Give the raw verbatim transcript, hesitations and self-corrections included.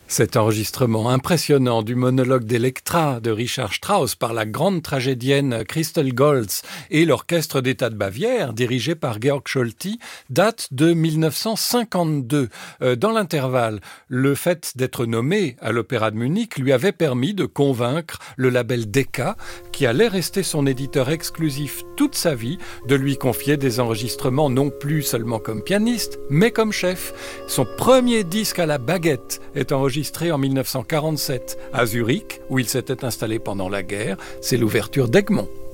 Cet enregistrement impressionnant du monologue d'Elektra de Richard Strauss par la grande tragédienne Christel Goltz et l'Orchestre d'État de Bavière, dirigé par Georg Scholti, date de mille neuf cent cinquante-deux. Euh, dans l'intervalle, le fait d'être nommé à l'Opéra de Munich lui avait permis de convaincre le label Decca, qui allait rester son éditeur exclusif toute sa vie, de lui confier des enregistrements non plus seulement comme pianiste, mais comme chef. Son premier disque à la baguette est enregistré en mille neuf cent quarante-sept à Zurich, où il s'était installé pendant la guerre. C'est l'ouverture d'Egmont.